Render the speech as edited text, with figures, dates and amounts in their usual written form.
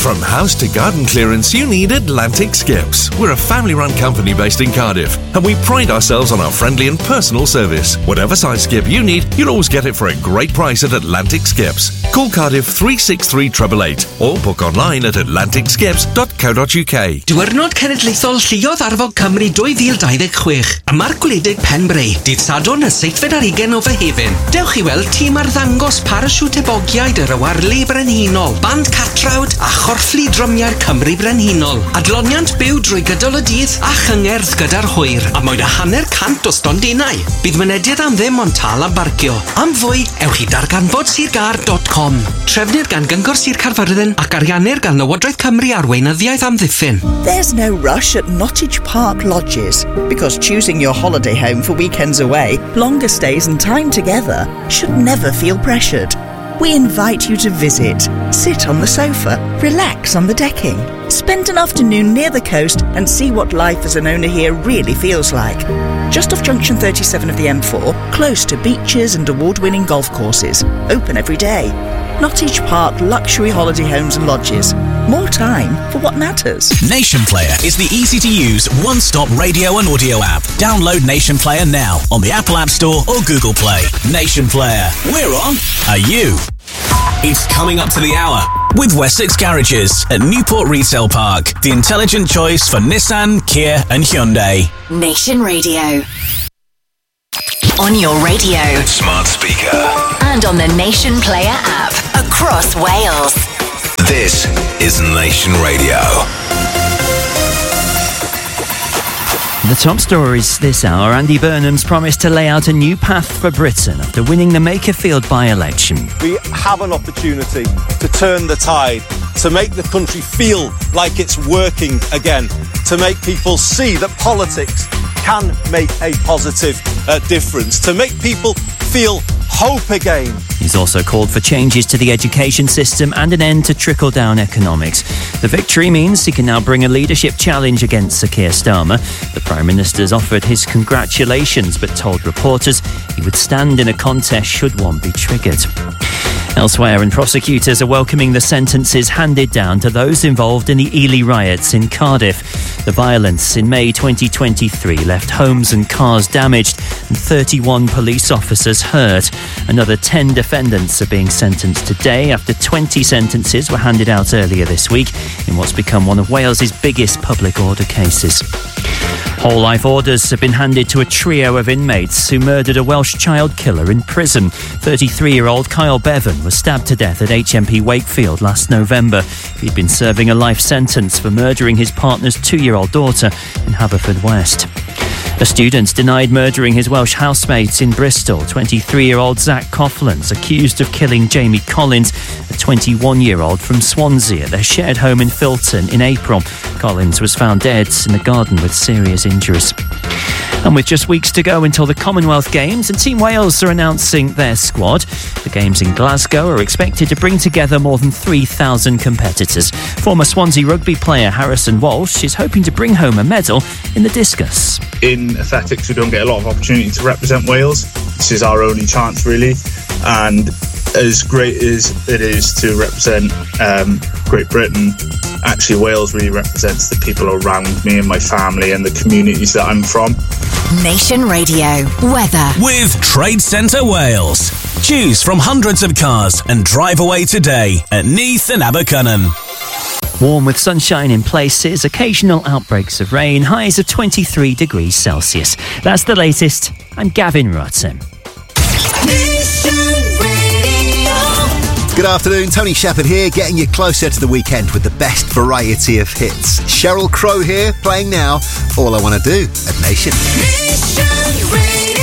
From house to garden clearance, you need Atlantic Skips. We're a family-run company based in Cardiff, and we pride ourselves on our friendly and personal service. Whatever size skip you need, you'll always get it for a great price at Atlantic Skips. Call Cardiff 363 888 or book online at atlanticskips.co.uk. Diwrnod cenedlaethol Lluodd Arfog Cymru 2026. A marc gwledig Penbray. Dydd Sadwrn y 7 ar 20 o Fehefin. Dewch I weld tîm arddangos parasiwt ebogiaid yr Awarlu Brenhinol, band catrawd a chorfflu drymiau'r Cymru Brenhinol. Adloniant byw drwy gydol y dydd a chyngerdd gyda'r hwyr. A moyn a hanner cant o stondinau. Bydd mynediad am ddim ond tal am barcio. Am fwy, ewch I darganfodSirgar.com. Trefnir gan Gyngor Sir Caerfyrddin ac ariannir gan Lywodraeth Cymru ar Weinyddiaeth Amddiffyn. There's no rush at Nottage Park Lodges, because choosing your holiday home for weekends away, longer stays and time together should never feel pressured. We invite you to visit, sit on the sofa, relax on the decking, spend an afternoon near the coast and see what life as an owner here really feels like. Just off Junction 37 of the M4, close to beaches and award-winning golf courses, open every day. Nottage Park Luxury Holiday Homes and Lodges. More time for what matters. Nation Player is the easy-to-use, one-stop radio and audio app. Download Nation Player now on the Apple App Store or Google Play. Nation Player. We're on. Are you? It's coming up to the hour with Wessex Garages at Newport Retail Park. The intelligent choice for Nissan, Kia and Hyundai. Nation Radio. On your radio, smart speaker, and on the Nation Player app across Wales. This is Nation Radio. The top stories this hour. Andy Burnham's promised to lay out a new path for Britain after winning the Makerfield by-election. We have an opportunity to turn the tide, to make the country feel like it's working again, to make people see that politics can make a positive difference, to make people feel hope again. He's also called for changes to the education system and an end to trickle-down economics. The victory means he can now bring a leadership challenge against Sir Keir Starmer. The Prime Minister's offered his congratulations but told reporters he would stand in a contest should one be triggered. Elsewhere, and prosecutors are welcoming the sentences handed down to those involved in the Ely riots in Cardiff. The violence in May 2023 left homes and cars damaged and 31 police officers hurt. Another 10 defendants are being sentenced today after 20 sentences were handed out earlier this week in what's become one of Wales's biggest public order cases. Whole life orders have been handed to a trio of inmates who murdered a Welsh child killer in prison. 33-year-old Kyle Bevan was stabbed to death at HMP Wakefield last November. He'd been serving a life sentence for murdering his partner's 2-year-old daughter in Haverfordwest. A student denied murdering his Welsh housemate in Bristol. 23-year-old Zach Coughlan's accused of killing Jamie Collins, a 21-year-old from Swansea at their shared home in Filton in April. Collins was found dead in the garden with serious injuries. And with just weeks to go until the Commonwealth Games, and Team Wales are announcing their squad. The Games in Glasgow are expected to bring together more than 3,000 competitors. Former Swansea rugby player Harrison Walsh is hoping to bring home a medal in the discus. In athletics, we don't get a lot of opportunity to represent Wales. This is our only chance, really. And as great as it is to represent Great Britain, actually Wales really represents the people around me and my family and the communities that I'm from. Nation Radio. Weather. With Trade Centre Wales. Choose from hundreds of cars and drive away today at Neath and Abercynon. Warm with sunshine in places, occasional outbreaks of rain, highs of 23 degrees Celsius. That's the latest. I'm Gavin Rutten. Good afternoon, Tony Shepherd here, getting you closer to the weekend with the best variety of hits. Sheryl Crow here, playing now, All I Want to Do at Nation.